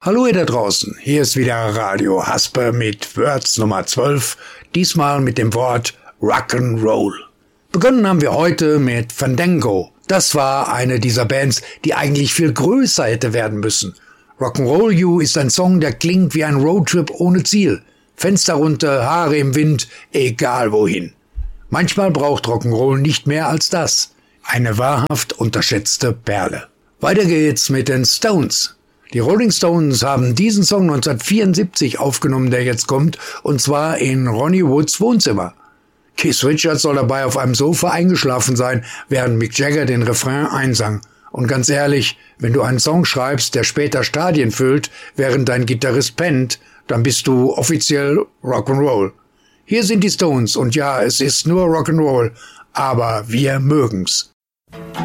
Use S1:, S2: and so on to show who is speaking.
S1: Hallo ihr da draußen, hier ist wieder Radio Haspe mit Words Nummer 12, diesmal mit dem Wort Rock'n'Roll. Begonnen haben wir heute mit Fandango. Das war eine dieser Bands, die eigentlich viel größer hätte werden müssen. Rock'n'Roll You ist ein Song, der klingt wie ein Roadtrip ohne Ziel. Fenster runter, Haare im Wind, egal wohin. Manchmal braucht Rock'n'Roll nicht mehr als das. Eine wahrhaft unterschätzte Perle. Weiter geht's mit den Stones. Die Rolling Stones haben diesen Song 1974 aufgenommen, der jetzt kommt, und zwar in Ronnie Woods Wohnzimmer. Keith Richards soll dabei auf einem Sofa eingeschlafen sein, während Mick Jagger den Refrain einsang. Und ganz ehrlich, wenn du einen Song schreibst, der später Stadien füllt, während dein Gitarrist pennt, dann bist du offiziell Rock'n'Roll. Hier sind die Stones und ja, es ist nur Rock'n'Roll, aber wir mögen's.